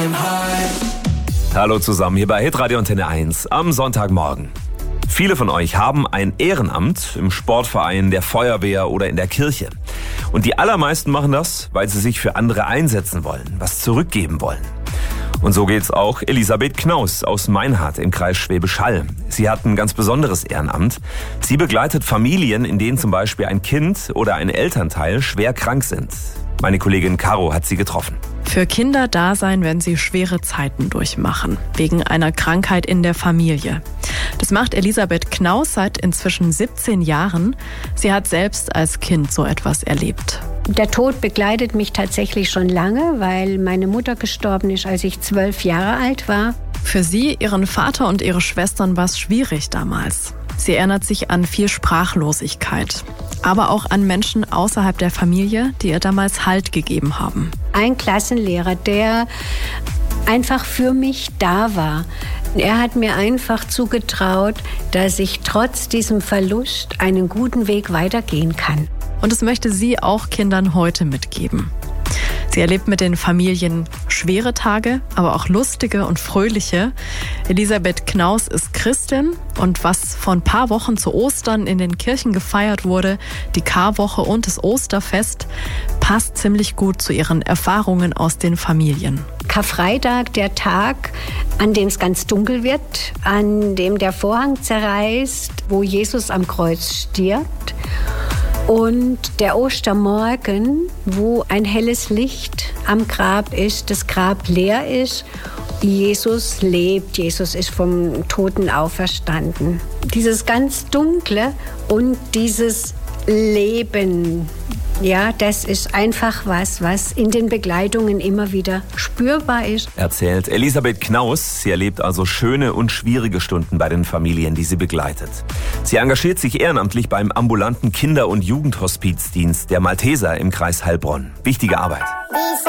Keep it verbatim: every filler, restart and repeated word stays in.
Hallo zusammen hier bei Hitradio Antenne eins am Sonntagmorgen. Viele von euch haben ein Ehrenamt im Sportverein, der Feuerwehr oder in der Kirche. Und die allermeisten machen das, weil sie sich für andere einsetzen wollen, was zurückgeben wollen. Und so geht's auch Elisabeth Knaus aus Meinhardt im Kreis Schwäbisch Hall. Sie hat ein ganz besonderes Ehrenamt. Sie begleitet Familien, in denen zum Beispiel ein Kind oder ein Elternteil schwer krank sind. Meine Kollegin Caro hat sie getroffen. Für Kinder da sein, wenn sie schwere Zeiten durchmachen, wegen einer Krankheit in der Familie. Das macht Elisabeth Knaus seit inzwischen siebzehn Jahren. Sie hat selbst als Kind so etwas erlebt. Der Tod begleitet mich tatsächlich schon lange, weil meine Mutter gestorben ist, als ich zwölf Jahre alt war. Für sie, ihren Vater und ihre Schwestern war es schwierig damals. Sie erinnert sich an viel Sprachlosigkeit, aber auch an Menschen außerhalb der Familie, die ihr damals Halt gegeben haben. Ein Klassenlehrer, der einfach für mich da war. Er hat mir einfach zugetraut, dass ich trotz diesem Verlust einen guten Weg weitergehen kann. Und das möchte sie auch Kindern heute mitgeben. Sie erlebt mit den Familien schwere Tage, aber auch lustige und fröhliche. Elisabeth Knaus ist Christin und was vor ein paar Wochen zu Ostern in den Kirchen gefeiert wurde, die Karwoche und das Osterfest, passt ziemlich gut zu ihren Erfahrungen aus den Familien. Karfreitag, der Tag, an dem es ganz dunkel wird, an dem der Vorhang zerreißt, wo Jesus am Kreuz stirbt. Und der Ostermorgen, wo ein helles Licht am Grab ist, das Grab leer ist, Jesus lebt, Jesus ist vom Toten auferstanden. Dieses ganz Dunkle und dieses Leben, ja, das ist einfach was, was in den Begleitungen immer wieder spürbar ist. Erzählt Elisabeth Knaus. Sie erlebt also schöne und schwierige Stunden bei den Familien, die sie begleitet. Sie engagiert sich ehrenamtlich beim ambulanten Kinder- und Jugendhospizdienst der Malteser im Kreis Heilbronn. Wichtige Arbeit.